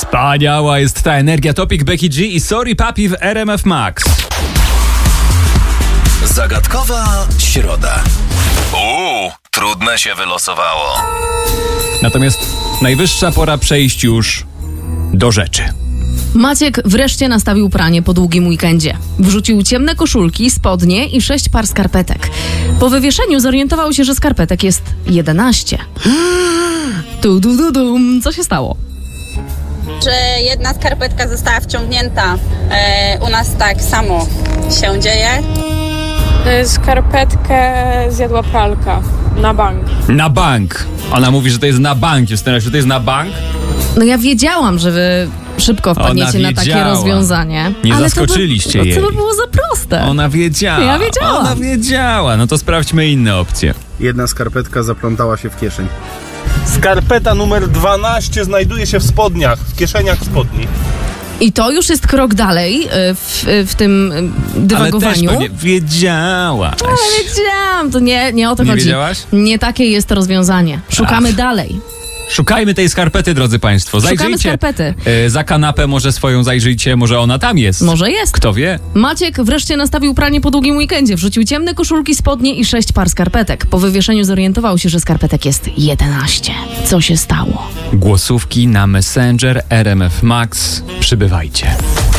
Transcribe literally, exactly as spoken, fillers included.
Wspaniała jest ta energia. Topic, Becky G i Sorry Papi w R M F Max. Zagadkowa środa. Uuu, trudne się wylosowało. Natomiast najwyższa pora przejść już do rzeczy. Maciek wreszcie nastawił pranie po długim weekendzie. Wrzucił ciemne koszulki, spodnie i sześć par skarpetek. Po wywieszeniu zorientował się, że skarpetek jest jedenaście. Tu, du, du, dum. Co się stało? Że jedna skarpetka została wciągnięta. E, u nas tak samo się dzieje. Skarpetkę zjadła pralka na bank. Na bank. Ona mówi, że to jest na bank. Justyna, że to jest na bank? No ja wiedziałam, że wy szybko wpadniecie na takie rozwiązanie. Nie ale zaskoczyliście to by, jej. To by było za proste. Ona wiedziała. Ja wiedziałam. Ona wiedziała. No to sprawdźmy inne opcje. Jedna skarpetka zaplątała się w kieszeń. Skarpeta numer dwanaście znajduje się w spodniach, w kieszeniach spodni. I to już jest krok dalej w, w tym dywagowaniu. Ale też to nie wiedziałaś. Ale wiedziałam, to nie, nie o to nie chodzi. Wiedziałaś? Nie takie jest rozwiązanie. Szukamy Ach. dalej. Szukajmy tej skarpety, drodzy państwo. Zajrzyjcie. Szukamy skarpety. Y, za kanapę może swoją zajrzyjcie, może ona tam jest. Może jest. Kto wie? Maciek wreszcie nastawił pranie po długim weekendzie. Wrzucił ciemne koszulki, spodnie i sześć par skarpetek. Po wywieszeniu zorientował się, że skarpetek jest jedenaście. Co się stało? Głosówki na Messenger R M F Max. Przybywajcie.